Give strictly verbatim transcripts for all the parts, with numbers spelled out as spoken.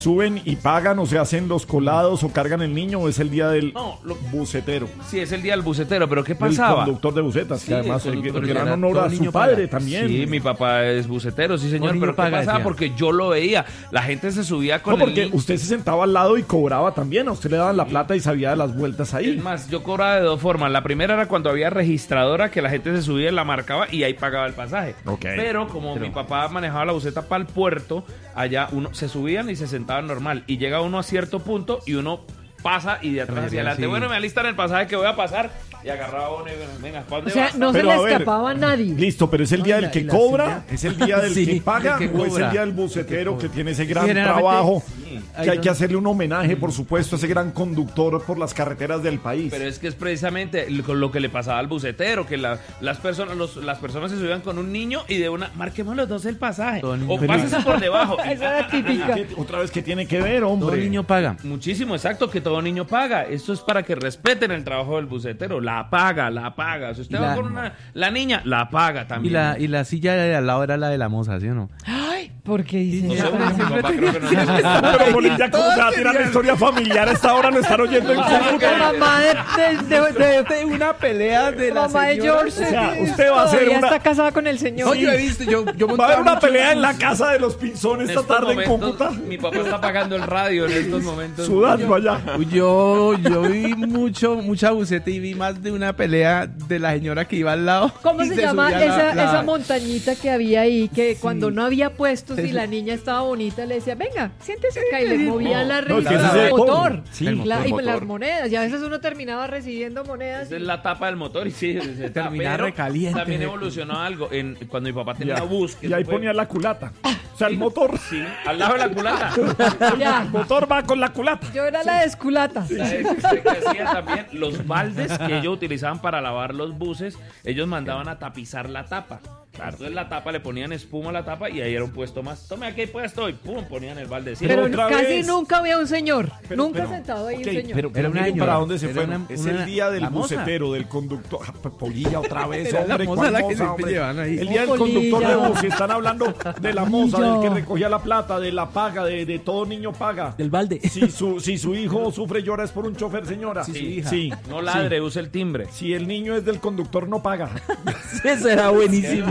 ¿Suben y pagan o se hacen los colados o cargan el niño o es el día del No, lo- bucetero? Sí, es el día del bucetero, pero ¿qué El pasaba? conductor de bucetas, Sí, que además el eh, conductor que de gran bucetas. honor Todo a su niño padre paga. también. Sí, mi papá es bucetero, sí señor, Todo pero niño ¿qué paga, pasaba? decía. Porque yo lo veía, la gente se subía con No, el porque niño. usted se sentaba al lado y cobraba también, a usted le daban la plata y sabía de las vueltas ahí. Es más, yo cobraba de dos formas. La primera era cuando había registradora, que la gente se subía y la marcaba y ahí pagaba el pasaje. Ok. Pero como mi papá manejaba la buseta para el puerto, allá uno se subían y se sentaban normal. Y llega uno a cierto punto y uno pasa y de atrás Pero hacia ya adelante. sí. Bueno, me alistan el pasaje que voy a pasar. Y agarraba uno y bueno, venga, ¿para O dónde sea, vas? no se Pero, le a ver, escapaba a nadie. Listo, pero ¿es el día No, y del la- que y la cobra? silla. ¿Es el día del Sí, que paga? del que ¿O es el cobra. día del bucetero que tiene ese gran Generalmente- trabajo? Ahí Que hay no- que hacerle un homenaje, por supuesto, a ese gran conductor por las carreteras del país. Pero es que es precisamente lo lo que le pasaba al bucetero, que la- las personas los, las personas se subían con un niño y de una, marquemos los dos el pasaje. Todo niño O paga. pásese por debajo. Esa era típica. ¿Qué- otra vez, ¿qué tiene que ver, hombre? Todo niño paga. Muchísimo, exacto, que todo niño paga. Esto es para que respeten el trabajo del bucetero. La paga, la paga. Si usted Y va la- con una, la niña, la paga Y también. la, y la silla de al lado era la de la moza, ¿sí o no? Ay, ¿por qué dice No sé, eso? porque mi papá creo que no es Pero Bolivia, ¿cómo se va a tirar la historia familiar? A esta hora lo están oyendo en La Cúcuta. mamá de, de, de, de- una pelea de la mamá de George O sea, eh, usted va a hacer todavía una- está casada con el señor. No, yo he visto, yo, yo Va a haber montaba una mucho- pelea en la casa de los pinzones En esta estos tarde en momentos, Cúcuta. mi papá está apagando el radio en estos momentos. Sudando allá. Yo, yo vi mucho, mucha buceta y vi más de una pelea de la señora que iba al lado. ¿Cómo y se llama subía la- esa, la- esa montañita que había ahí? Que cuando no había puestos y Sí. la niña estaba bonita, le decía, venga, siéntese acá y le movía la No, es que risa ese es del el motor. motor. Sí. Y la- El y motor. las monedas. Y a veces uno terminaba recibiendo monedas. Esa es la tapa del motor y sí, se Termina pero recaliente. También evolucionó algo. En, cuando mi papá tenía Ya. una bus. que Y ahí eso fue- ponía la culata. O sea, el motor. Sí, al lado de la culata. Ya. El motor va con la culata. Yo era la desculata. ¿Sabes usted qué hacía también? Los baldes que ellos utilizaban para lavar los buses, ellos mandaban a tapizar la tapa. Entonces la tapa, le ponían espuma a la tapa y ahí era un puesto más. Tome aquí puesto y pum, ponían el balde. Sí, Pero otra casi vez. nunca había un señor. Pero- nunca pero- sentado ahí ok, un señor. Pero, Era una miren señora. para dónde se Era fueron. una- Es una- el día del la moza. bucetero, del conductor. Ah, pues, Polilla otra vez, Era la hombre. moza ¿cuál la que moza, siempre hombre? llevan ahí. El día del Oh, conductor de Polilla. bus. Si están hablando de la moza, del Polilla. que recogía la plata, de la paga, de, de todo niño paga. Del balde. Si su, si su hijo sufre y llora es por un chofer, señora. Sí, Sí. su hija. Sí. No ladre, use el timbre. Si el niño es del conductor, no paga. Eso era buenísimo.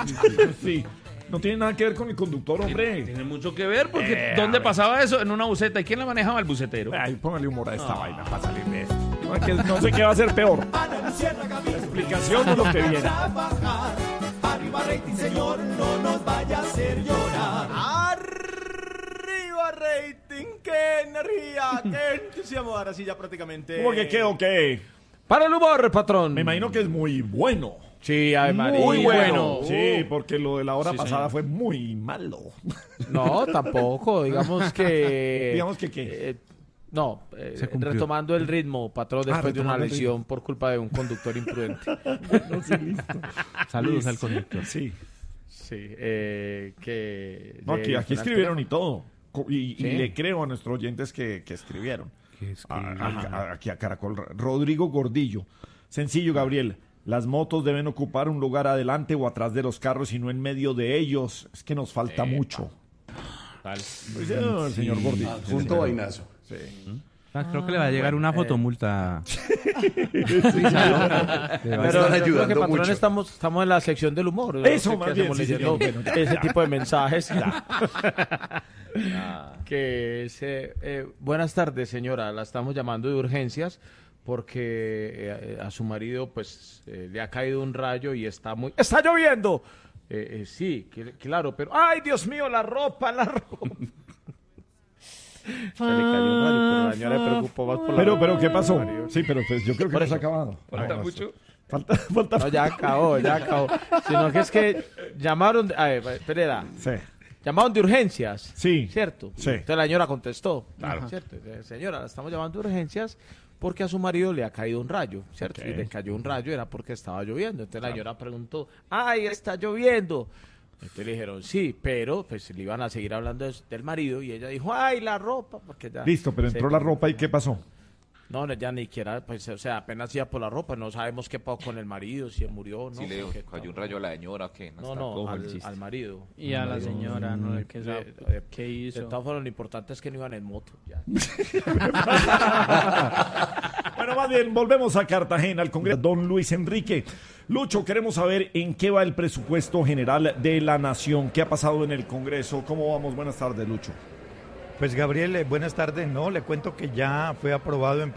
Sí. No tiene nada que ver con el conductor, hombre. Tiene mucho que ver porque Eh, ¿dónde a ver. pasaba eso? En una buseta. ¿Y quién la manejaba? El bucetero. Ay, póngale humor a esta vaina para salir de esto. No, es que no sé qué va a ser peor. La explicación o lo que viene. Arriba rating, señor, no nos vaya a hacer llorar. Arriba rating, qué energía, qué entusiasmo. Ahora sí ya prácticamente. ¿Cómo que qué o qué? Para el humor, patrón. Me imagino que es muy bueno. Sí, Ave María. Muy bueno. Uh. Sí, porque lo de la hora Sí, pasada señor. fue muy malo. No, tampoco. Digamos que. Digamos que qué. eh, no, eh, Se cumplió. retomando el ritmo, patrón, Ah, después de una retomando el lesión por culpa de un conductor imprudente. No, sí, listo. Saludos al conductor. Sí. Sí, eh, que. No, aquí, aquí escribieron y todo. Co- Y, y Sí. le creo a nuestros oyentes que, que escribieron. Que es que- A- a- a- aquí a Caracol. Rodrigo Gordillo. Sencillo, Gabriel. Las motos deben ocupar un lugar adelante o atrás de los carros y no en medio de ellos. Es que nos falta mucho. Tal. Pues, eh, el señor Gordillo. Punto vainazo. Sí. Ah, creo que le va a llegar una fotomulta. Pero están yo creo que, ayudando patrón, mucho. estamos, estamos en la sección del humor. ¿no? Eso, Que- más que bien, hacemos sí, leyendo señor. Bueno, ya, ese ya. tipo de mensajes. que es, eh, eh, buenas tardes, señora. La estamos llamando de urgencias porque eh, a su marido pues eh, le ha caído un rayo y está muy... ¡Está lloviendo! Eh, eh, sí, que- claro, pero... ¡Ay, Dios mío, la ropa, la ropa! Se le cayó un rayo, pero la señora le preocupó más por la Pero, ropa. pero, ¿qué pasó? Sí, pero pues yo creo que Por no se ha eso. acabado. Falta No, mucho. Falta, falta. No, ya acabó, ya acabó. Sino que es que llamaron... de- A ver, Pereda. Sí. Llamaron de urgencias. Sí. ¿Cierto? Sí. Entonces la señora contestó. Claro. ¿Cierto? Eh, Señora, la estamos llamando de urgencias porque a su marido le ha caído un rayo, ¿cierto? Ok. Y le cayó un rayo era porque estaba lloviendo. Entonces la señora preguntó, ¡ay, está lloviendo! Entonces le dijeron, sí, pero pues le iban a seguir hablando de- del marido y ella dijo, ¡ay, la ropa! Porque ya Listo, pero entró se- la ropa y ¿qué pasó? No, no, ya ni siquiera, pues, o sea, apenas iba por la ropa, no sabemos qué pasó con el marido, si murió, ¿no? Si le Porque- cayó un rayo a la señora, ¿qué? No, no, al, al marido. Y a la Marido. señora, ¿no? ¿Qué, Eh, sabe- eh, qué De hizo? todas formas, lo importante es que no iban en moto. Ya. Bueno, más bien, volvemos a Cartagena, al Congreso. Don Luis Enrique. Lucho, queremos saber en qué va el presupuesto general de la Nación. ¿Qué ha pasado en el Congreso? ¿Cómo vamos? Buenas tardes, Lucho. Pues Gabriel, eh, buenas tardes. No, le cuento que ya fue aprobado en